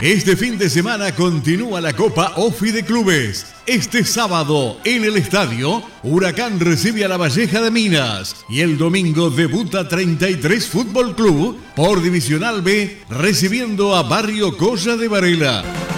Este fin de semana continúa la Copa OFI de Clubes. Este sábado, en el estadio, Huracán recibe a La Valleja de Minas. Y el domingo debuta 33 Fútbol Club por Divisional B, recibiendo a Barrio Colla de Varela.